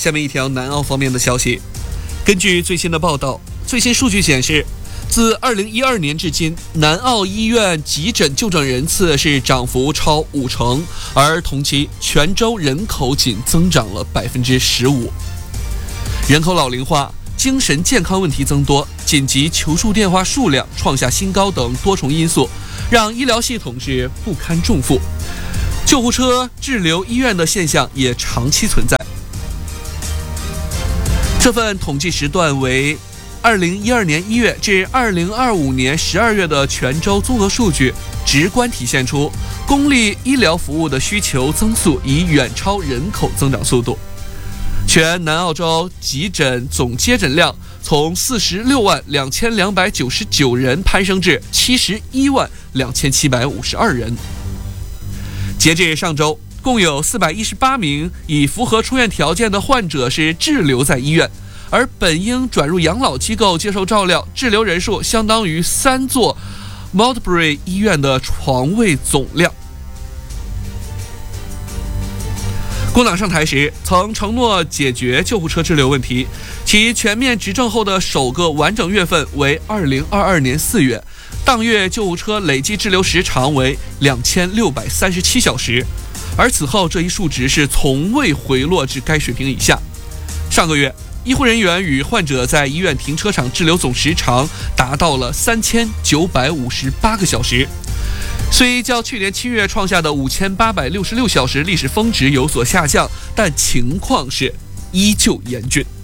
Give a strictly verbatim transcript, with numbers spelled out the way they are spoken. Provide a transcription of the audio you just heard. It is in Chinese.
下面一条南澳方面的消息，根据最新的报道，最新数据显示，自二零一二年至今，南澳医院急诊就诊人次是涨幅超五成，而同期全州人口仅增长了百分之十五。人口老龄化、精神健康问题增多、紧急求助电话数量创下新高等多重因素，让医疗系统是不堪重负。救护车滞留医院的现象也长期存在。这份统计时段为二零一二年一月至二零二五年十二月的全州综合数据，直观体现出公立医疗服务的需求增速已远超人口增长速度。全南澳洲急诊总接诊量从四十六万两千两百九十九人攀升至七十一万两千七百五十二人。截至上周，共有四百一十八名已符合出院条件的患者是滞留在医院，而本应转入养老机构接受照料，滞留人数相当于三座 Mulberry 医院的床位总量。工党上台时曾承诺解决救护车滞留问题，其全面执政后的首个完整月份为二零二二年四月，当月救护车累计滞留时长为两千六百三十七小时，而此后这一数值是从未回落至该水平以下。上个月，医护人员与患者在医院停车场滞留总时长达到了三千九百五十八个小时，虽较去年七月创下的五千八百六十六小时历史峰值有所下降，但情况是依旧严峻。